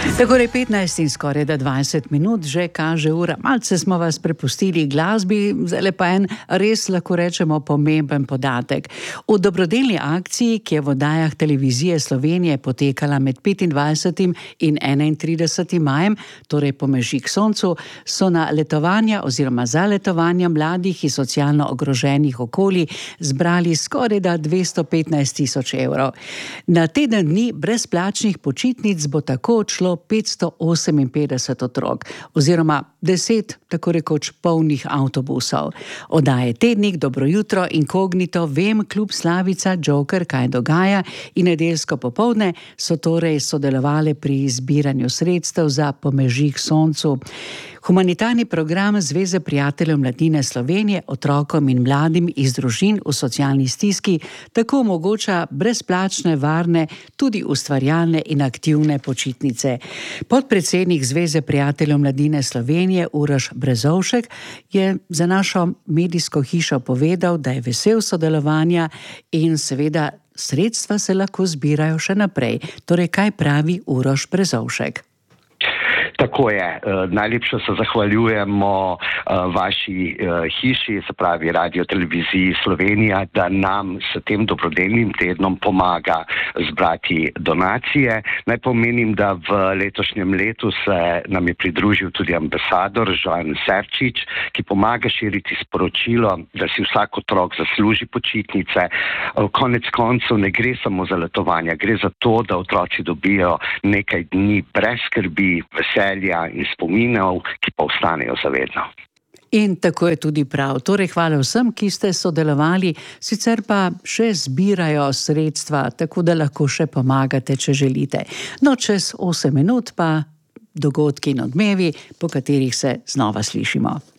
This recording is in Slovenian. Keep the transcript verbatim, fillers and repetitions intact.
Takole petnajst in skoraj da dvajset minut že kaže ura. Malce smo vas prepustili glasbi, zdaj pa en res lahko rečemo pomemben podatek. V dobrodelni akciji, ki je v oddajah Televizije Slovenije potekala med petindvajsetim in enaintridesetim majem, torej po Meži k soncu, so na letovanja oziroma za letovanja mladih iz socialno ogroženih okolij zbrali skoraj da dvesto petnajst tisoč evrov. Na teden dni brezplačnih počitnic bo tako odšlo petsto oseminpetdeset otrok oziroma deset tako rekoč polnih avtobusov. Oddaje Tednik, Dobro jutro, Inkognito, Vem, Klub Slavica, Joker, Kaj dogaja in Nedeljsko popoldne so torej sodelovali pri zbiranju sredstev za Po Meži k soncu. Humanitarni program Zveze prijateljev mladine Slovenije otrokom in mladim iz družin v socialni stiski tako omogoča brezplačne, varne, tudi ustvarjalne in aktivne počitnice. Podpredsednik Zveze prijateljev mladine Slovenije Uroš Brezovšek je za našo medijsko hišo povedal, da je vesel sodelovanja in seveda sredstva se lahko zbirajo še naprej. Torej, kaj pravi Uroš Brezovšek? Tako je. Najlepše se zahvaljujemo vaši hiši, se pravi Radio Televiziji Slovenija, da nam s tem dobrodelnim tednom pomaga zbrati donacije. Naj pomenim, da v letošnjem letu se nam je pridružil tudi ambasador Žan Serčič, ki pomaga širiti sporočilo, da si vsak otrok zasluži počitnice. Konec koncev ne gre samo za letovanja, gre za to, da otroci dobijo nekaj dni brez skrbi, veselja in spominov, ki pa ostanejo zavedno. In tako je tudi prav. Torej, hvala vsem, ki ste sodelovali, sicer pa še zbirajo sredstva, tako da lahko še pomagate, če želite. No, čez osem minut pa dogodki in odmevi, po katerih se znova slišimo.